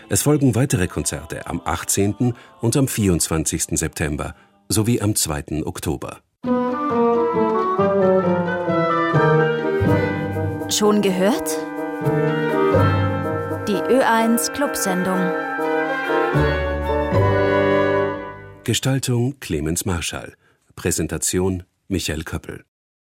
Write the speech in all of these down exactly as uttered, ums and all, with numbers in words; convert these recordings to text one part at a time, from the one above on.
Es folgen weitere Konzerte am achtzehnten und am vierundzwanzigsten September sowie am zweiten Oktober. Schon gehört? Die Ö eins Clubsendung. Gestaltung Clemens Marschall. Präsentation Michael Köppel.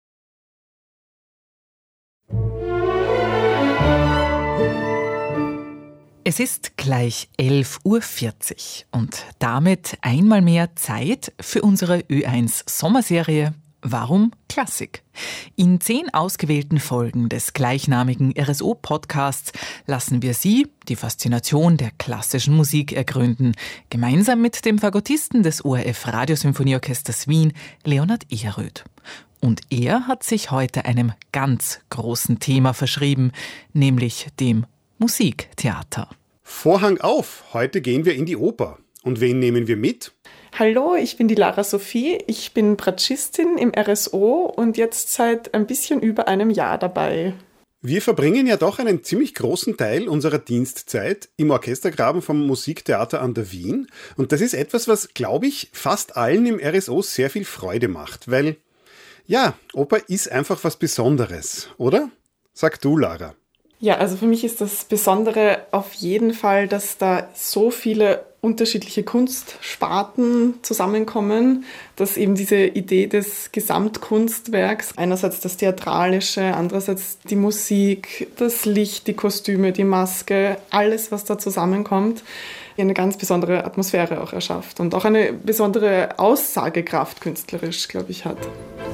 Es ist gleich elf Uhr vierzig und damit einmal mehr Zeit für unsere Ö eins Sommerserie Warum Klassik? In zehn ausgewählten Folgen des gleichnamigen R S O-Podcasts lassen wir Sie die Faszination der klassischen Musik ergründen, gemeinsam mit dem Fagottisten des O R F Radiosymphonieorchesters Wien, Leonhard Ehröth. Und er hat sich heute einem ganz großen Thema verschrieben, nämlich dem Musiktheater. Vorhang auf, heute gehen wir in die Oper. Und wen nehmen wir mit? Hallo, ich bin die Lara Sophie, ich bin Bratschistin im R S O und jetzt seit ein bisschen über einem Jahr dabei. Wir verbringen ja doch einen ziemlich großen Teil unserer Dienstzeit im Orchestergraben vom Musiktheater an der Wien. Und das ist etwas, was, glaube ich, fast allen im R S O sehr viel Freude macht, weil, ja, Oper ist einfach was Besonderes, oder? Sag du, Lara. Ja, also für mich ist das Besondere auf jeden Fall, dass da so viele unterschiedliche Kunstsparten zusammenkommen, dass eben diese Idee des Gesamtkunstwerks, einerseits das Theatralische, andererseits die Musik, das Licht, die Kostüme, die Maske, alles, was da zusammenkommt, eine ganz besondere Atmosphäre auch erschafft und auch eine besondere Aussagekraft künstlerisch, glaube ich, hat.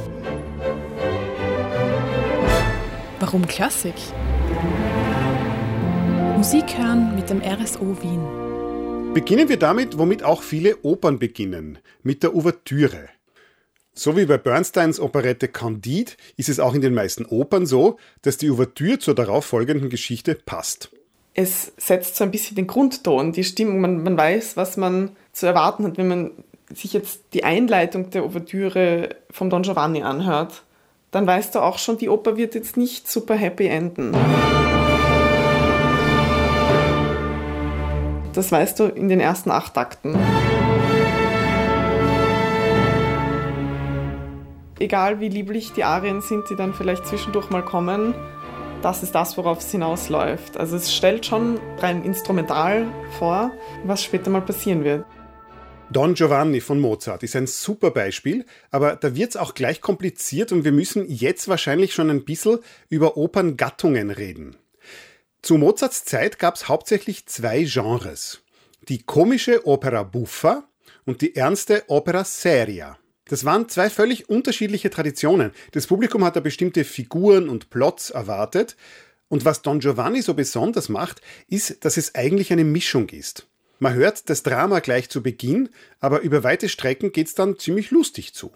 Warum Klassik? Musik hören mit dem R S O Wien. Beginnen wir damit, womit auch viele Opern beginnen, mit der Ouvertüre. So wie bei Bernsteins Operette Candide ist es auch in den meisten Opern so, dass die Ouvertüre zur darauffolgenden Geschichte passt. Es setzt so ein bisschen den Grundton, die Stimmung, man, man weiß, was man zu erwarten hat, wenn man sich jetzt die Einleitung der Ouvertüre vom Don Giovanni anhört. Dann weißt du auch schon, die Oper wird jetzt nicht super happy enden. Das weißt du in den ersten acht Takten. Egal wie lieblich die Arien sind, die dann vielleicht zwischendurch mal kommen, das ist das, worauf es hinausläuft. Also es stellt schon rein instrumental vor, was später mal passieren wird. Don Giovanni von Mozart ist ein super Beispiel, aber da wird es auch gleich kompliziert und wir müssen jetzt wahrscheinlich schon ein bisschen über Operngattungen reden. Zu Mozarts Zeit gab es hauptsächlich zwei Genres. Die komische Opera buffa und die ernste Opera seria. Das waren zwei völlig unterschiedliche Traditionen. Das Publikum hat da bestimmte Figuren und Plots erwartet. Und was Don Giovanni so besonders macht, ist, dass es eigentlich eine Mischung ist. Man hört das Drama gleich zu Beginn, aber über weite Strecken geht's dann ziemlich lustig zu.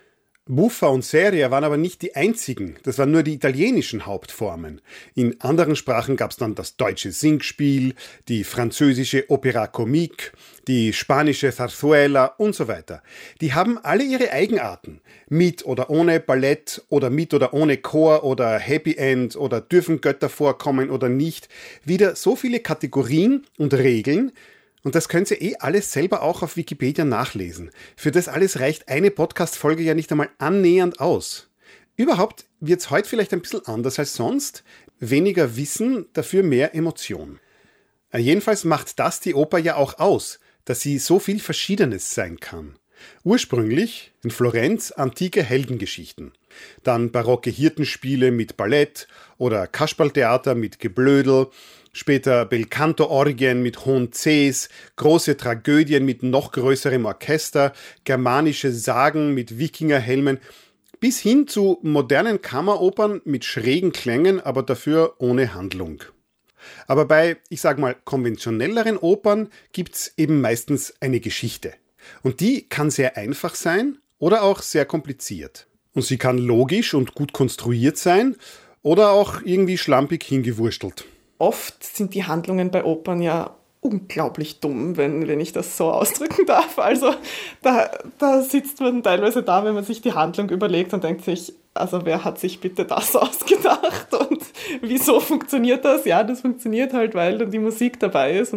Buffa und Seria waren aber nicht die einzigen, das waren nur die italienischen Hauptformen. In anderen Sprachen gab es dann das deutsche Singspiel, die französische Opéra comique, die spanische Zarzuela und so weiter. Die haben alle ihre Eigenarten, mit oder ohne Ballett oder mit oder ohne Chor oder Happy End oder dürfen Götter vorkommen oder nicht. Wieder so viele Kategorien und Regeln. Und das könnt ihr eh alles selber auch auf Wikipedia nachlesen. Für das alles reicht eine Podcast-Folge ja nicht einmal annähernd aus. Überhaupt wird's heute vielleicht ein bisschen anders als sonst. Weniger Wissen, dafür mehr Emotion. Jedenfalls macht das die Oper ja auch aus, dass sie so viel Verschiedenes sein kann. Ursprünglich in Florenz antike Heldengeschichten. Dann barocke Hirtenspiele mit Ballett oder Kasperltheater mit Geblödel. Später Belcanto-Orgien mit hohen Cs, große Tragödien mit noch größerem Orchester, germanische Sagen mit Wikingerhelmen, bis hin zu modernen Kammeropern mit schrägen Klängen, aber dafür ohne Handlung. Aber bei, ich sag mal, konventionelleren Opern gibt's eben meistens eine Geschichte. Und die kann sehr einfach sein oder auch sehr kompliziert. Und sie kann logisch und gut konstruiert sein oder auch irgendwie schlampig hingewurstelt. Oft sind die Handlungen bei Opern ja unglaublich dumm, wenn, wenn ich das so ausdrücken darf. Also da, da sitzt man teilweise da, wenn man sich die Handlung überlegt und denkt sich, also wer hat sich bitte das ausgedacht und wieso funktioniert das? Ja, das funktioniert halt, weil dann die Musik dabei ist.